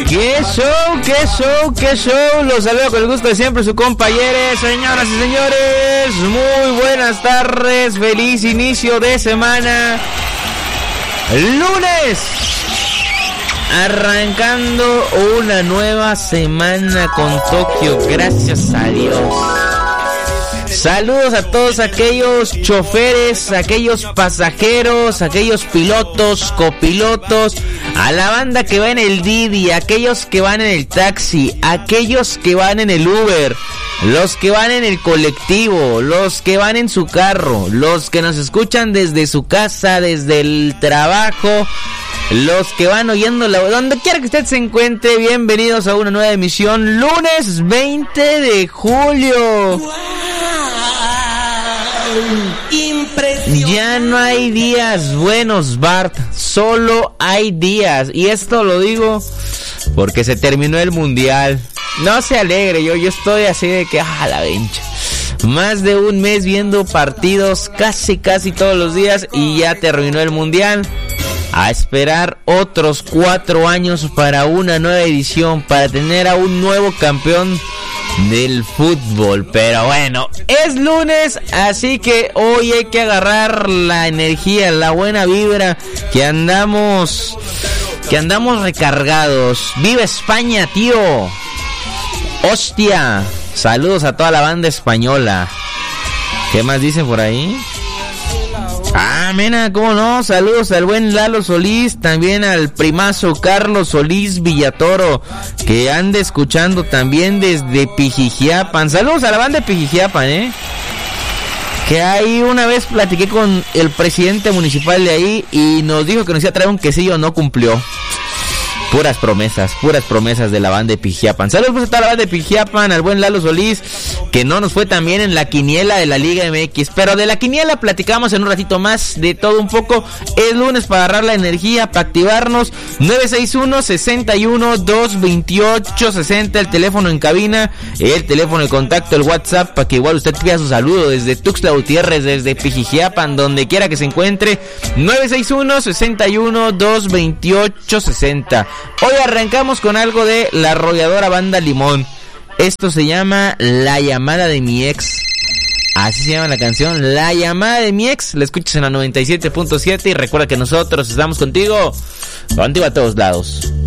¡Qué show! Los saludo con el gusto de siempre, su compañero. Señoras y señores, muy buenas tardes. Feliz inicio de semana. Lunes. Arrancando una nueva semana con Tokio, gracias a Dios. Saludos a todos aquellos choferes, aquellos pasajeros, aquellos pilotos, copilotos, a la banda que va en el Didi, aquellos que van en el taxi, aquellos que van en el Uber, los que van en el colectivo, los que van en su carro, los que nos escuchan desde su casa, desde el trabajo, los que van oyendo donde quiera que usted se encuentre. Bienvenidos a una nueva emisión, lunes 20 de julio. Ya no hay días buenos, Bart, solo hay días. Y esto lo digo porque se terminó el mundial. No se alegre, yo estoy así de que la vencha. Más de un mes viendo partidos casi todos los días y ya terminó el mundial. A esperar otros 4 años para una nueva edición, para tener a un nuevo campeón del fútbol. Pero bueno, es lunes, así que hoy hay que agarrar la energía, la buena vibra, que andamos recargados. ¡Viva España, tío! ¡Hostia! Saludos a toda la banda española. ¿Qué más dicen por ahí? Mena, cómo no, saludos al buen Lalo Solís, también al primazo Carlos Solís Villatoro, que anda escuchando también desde Pijijiapan. Saludos a la banda de Pijijiapan, que ahí una vez platiqué con el presidente municipal de ahí y nos dijo que nos iba a traer un quesillo, no cumplió. Puras promesas de la banda de Pijijiapan. Saludos pues a toda la banda de Pijijiapan, al buen Lalo Solís, que no nos fue tan bien en la quiniela de la Liga MX. Pero de la quiniela platicamos en un ratito más, de todo un poco. Es lunes para agarrar la energía, para activarnos. 961-61-228-60, el teléfono en cabina, el teléfono de contacto, el WhatsApp, para que igual usted pida su saludo desde Tuxtla Gutiérrez, desde Pijijiapan, donde quiera que se encuentre. 961-61-228-60. Hoy arrancamos con algo de la arrolladora Banda Limón. Esto se llama La llamada de mi ex. Así se llama la canción, La llamada de mi ex. La escuchas en la 97.7 y recuerda que nosotros estamos contigo a todos lados.